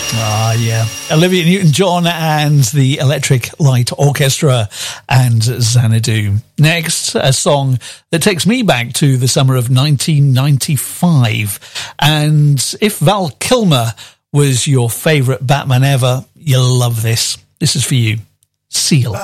Ah, yeah. Olivia Newton-John and the Electric Light Orchestra and Xanadu. Next, a song that takes me back to the summer of 1995. And if Val Kilmer was your favourite Batman ever, you'll love this. This is for you. Seal.